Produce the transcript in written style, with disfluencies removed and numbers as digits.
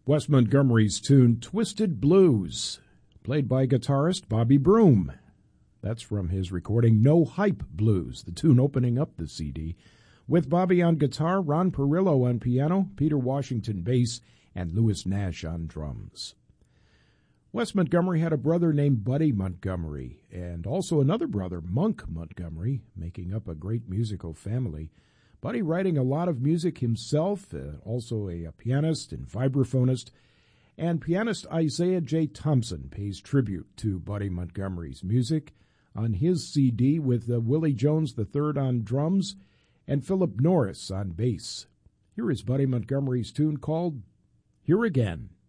Wes Montgomery's tune Twisted Blues, played by guitarist Bobby Broom. That's from his recording No Hype Blues, the tune opening up the CD, with Bobby on guitar, Ron Perillo on piano, Peter Washington bass, and Louis Nash on drums. Wes Montgomery had a brother named Buddy Montgomery, and also another brother, Monk Montgomery, making up a great musical family. Buddy writing a lot of music himself, also a pianist and vibraphonist, and pianist Isaiah J. Thompson pays tribute to Buddy Montgomery's music on his CD with Willie Jones III on drums and Philip Norris on bass. Here is Buddy Montgomery's tune called Here Again.